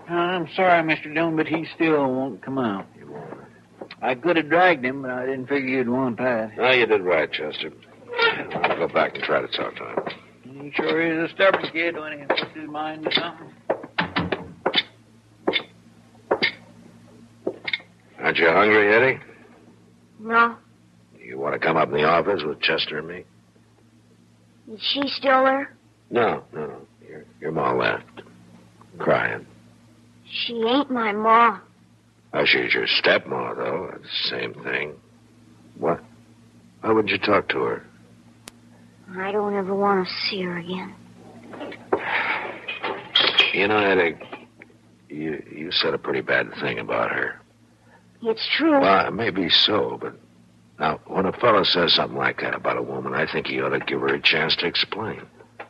I'm sorry, Mr. Dillon, but he still won't come out. He won't. I could have dragged him, but I didn't figure you'd want that. No, you did right, Chester. I'll go back and try to talk to him. He sure is a stubborn kid when he puts his mind to something. Aren't you hungry, Eddie? No. You want to come up in the office with Chester and me? Is she still there? No. Your ma left. Crying. She ain't my ma. Oh, she's your stepma, though. That's the same thing. What? Why wouldn't you talk to her? I don't ever want to see her again. You know, Eddie, you said a pretty bad thing about her. It's true. Well, maybe so, but now, when a fellow says something like that about a woman, I think he ought to give her a chance to explain.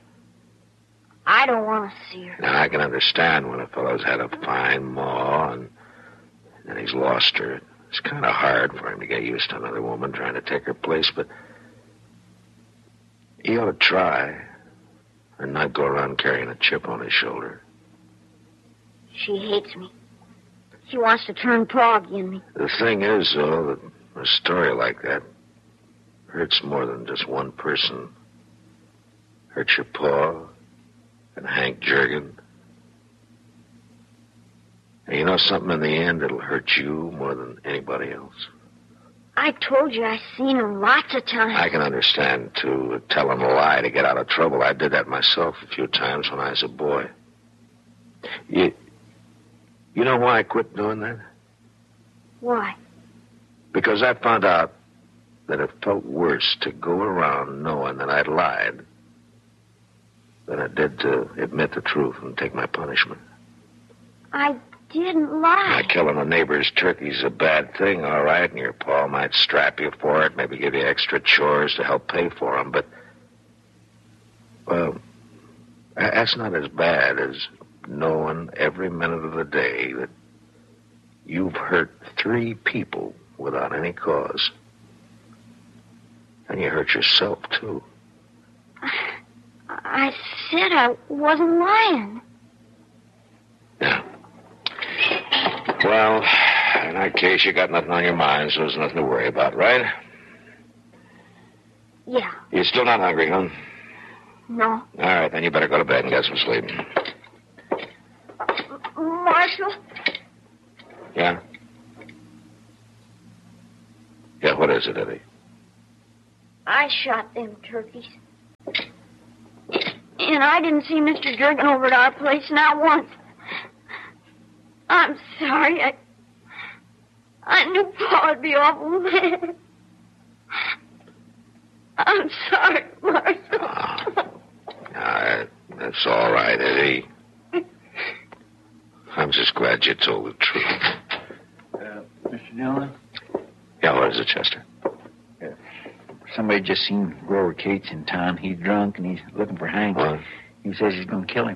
I don't want to see her. Now, I can understand when a fellow's had a fine ma and he's lost her. It's kind of hard for him to get used to another woman trying to take her place, but he ought to try and not go around carrying a chip on his shoulder. She hates me. She wants to turn proggy in me. The thing is, though, that a story like that hurts more than just one person. Hurts your pa and Hank Jurgen. And you know something, in the end, it'll hurt you more than anybody else. I told you I've seen him lots of times. I can understand, too, telling a lie to get out of trouble. I did that myself a few times when I was a boy. You know why I quit doing that? Why? Because I found out that it felt worse to go around knowing that I'd lied than it did to admit the truth and take my punishment. I didn't lie. Now, killing a neighbor's turkey's a bad thing, all right, and your pa might strap you for it, maybe give you extra chores to help pay for them, but, well, that's not as bad as knowing every minute of the day that you've hurt 3 people without any cause. And you hurt yourself, too. I said I wasn't lying. Yeah. Well, in that case, you got nothing on your mind, so there's nothing to worry about, right? Yeah. You're still not hungry, huh? No. All right, then you better go to bed and get some sleep. Marshal? Yeah? Yeah, what is it, Eddie? I shot them turkeys. And I didn't see Mr. Jurgen over at our place, not once. I'm sorry. I knew Pa would be awful mad. I'm sorry, Marshal. That's all right, Eddie. I'm just glad you told the truth. Mr. Dillon? Yeah, what is it, Chester? Somebody just seen Grover Cates in town. He's drunk and he's looking for Hank. What? He says he's going to kill him.